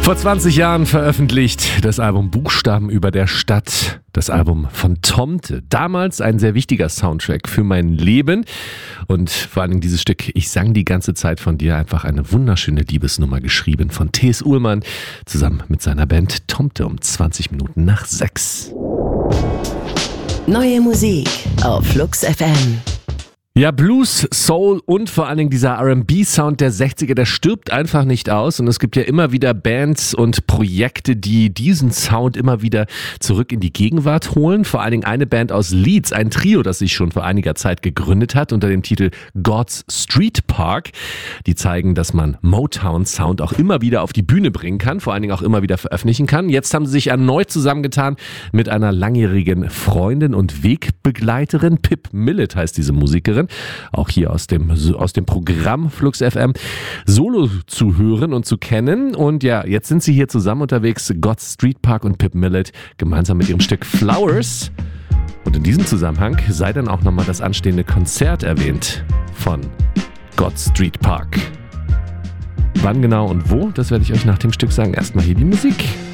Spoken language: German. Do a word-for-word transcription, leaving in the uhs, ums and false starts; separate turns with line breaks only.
Vor zwanzig Jahren veröffentlicht das Album Buchstaben über der Stadt, das Album von Tomte. Damals ein sehr wichtiger Soundtrack für mein Leben und vor allem dieses Stück Ich sang die ganze Zeit von dir, einfach eine wunderschöne Liebesnummer geschrieben von T S. Uhlmann zusammen mit seiner Band Tomte um zwanzig Minuten nach sechs.
Neue Musik auf Flux F M.
Ja, Blues, Soul und vor allen Dingen dieser R and B-Sound der sechziger, der stirbt einfach nicht aus. Und es gibt ja immer wieder Bands und Projekte, die diesen Sound immer wieder zurück in die Gegenwart holen. Vor allen Dingen eine Band aus Leeds, ein Trio, das sich schon vor einiger Zeit gegründet hat unter dem Titel God's Street Park. Die zeigen, dass man Motown-Sound auch immer wieder auf die Bühne bringen kann, vor allen Dingen auch immer wieder veröffentlichen kann. Jetzt haben sie sich erneut zusammengetan mit einer langjährigen Freundin und Wegbegleiterin. Pip Millett heißt diese Musikerin. Auch hier aus dem, aus dem Programm Flux F M Solo zu hören und zu kennen. Und ja, jetzt sind sie hier zusammen unterwegs, God's Street Park und Pip Millett, gemeinsam mit ihrem Stück Flowers. Und in diesem Zusammenhang sei dann auch nochmal das anstehende Konzert erwähnt von God's Street Park. Wann genau und wo, das werde ich euch nach dem Stück sagen. Erstmal hier die Musik.